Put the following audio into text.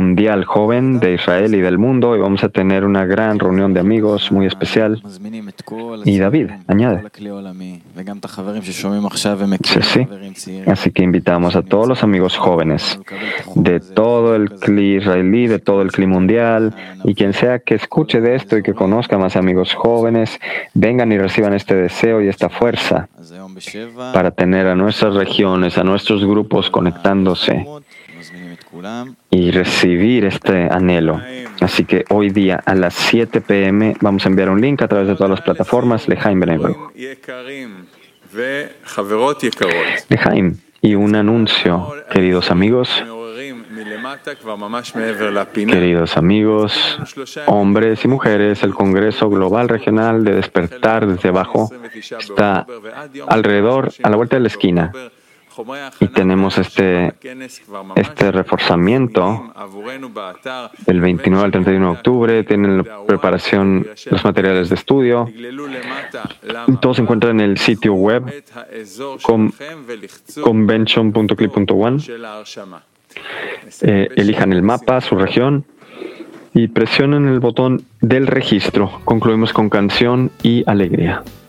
mundial joven de Israel y del mundo, y vamos a tener una gran reunión de amigos muy especial. Y David añade. Sí, sí. Así que invitamos a todos los amigos jóvenes de todo el CLI israelí, de todo el CLI mundial, y quien sea que escuche de esto y que conozca más amigos jóvenes, vengan y reciban este deseo y esta fuerza para tener a nuestras regiones, a nuestros grupos conectándose y recibir este anhelo. Así que hoy día a las 7 p.m. vamos a enviar un link a través de todas las plataformas, Lejaim Bnei Baruch. Lejaim, y un anuncio, queridos amigos, hombres y mujeres, el Congreso Global Regional de Despertar desde abajo está alrededor, a la vuelta de la esquina. Y tenemos este reforzamiento del 29 al 31 de octubre. Tienen la preparación, los materiales de estudio. Todo se encuentra en el sitio web convention.clip.one. Elijan el mapa, su región, y presionen el botón del registro. Concluimos con canción y alegría.